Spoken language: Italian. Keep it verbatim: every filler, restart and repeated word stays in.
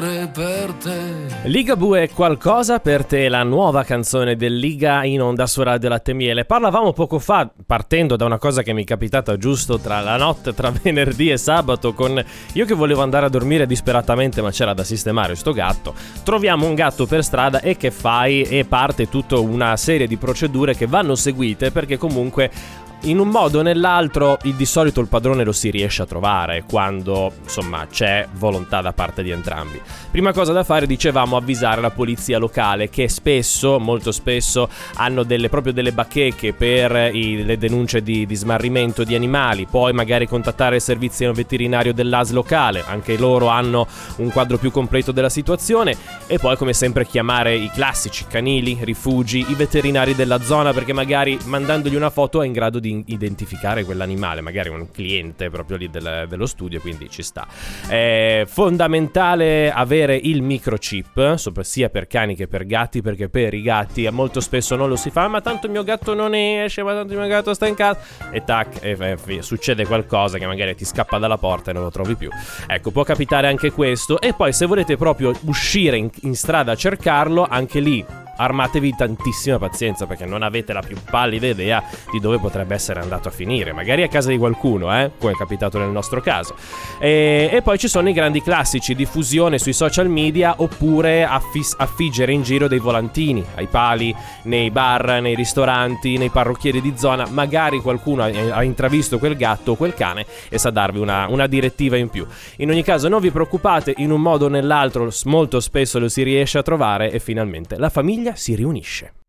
cuore per te. Ligabue è qualcosa per te, la nuova canzone del Liga in onda su Radio Latte Miele. Parlavamo poco fa, partendo da una cosa che mi è capitata giusto tra la notte tra venerdì e sabato, con io che volevo andare a dormire disperatamente ma c'era da sistemare sto gatto. Troviamo un gatto per strada e che fai? E parte tutta una serie di procedure che vanno seguite, perché comunque in un modo o nell'altro il, di solito il padrone lo si riesce a trovare quando insomma c'è volontà da parte di entrambi. Prima cosa da fare, dicevamo, avvisare la polizia locale, che spesso, molto spesso, hanno delle proprio delle bacheche per i, le denunce di, di smarrimento di animali. Poi magari contattare il servizio veterinario dell'A S L locale, anche loro hanno un quadro più completo della situazione. E poi come sempre chiamare i classici canili, rifugi, i veterinari della zona, perché magari mandandogli una foto è in grado di identificare quell'animale, magari un cliente proprio lì del, dello studio, quindi ci sta. È fondamentale avere il microchip, sia per cani che per gatti, perché per i gatti molto spesso non lo si fa, ma tanto il mio gatto non esce, ma tanto il mio gatto sta in casa, e tac, e, e, e succede qualcosa che magari ti scappa dalla porta e non lo trovi più. Ecco, può capitare anche questo. E poi se volete proprio uscire in, in strada a cercarlo, anche lì armatevi tantissima pazienza, perché non avete la più pallida idea di dove potrebbe essere andato a finire, magari a casa di qualcuno, eh, come è capitato nel nostro caso. E, e poi ci sono i grandi classici: diffusione sui social media, oppure affis- affiggere in giro dei volantini ai pali, nei bar, nei ristoranti, nei parrucchieri di zona. Magari qualcuno ha, ha intravisto quel gatto o quel cane e sa darvi una, una direttiva in più. In ogni caso non vi preoccupate, in un modo o nell'altro molto spesso lo si riesce a trovare e finalmente la famiglia si riunisce.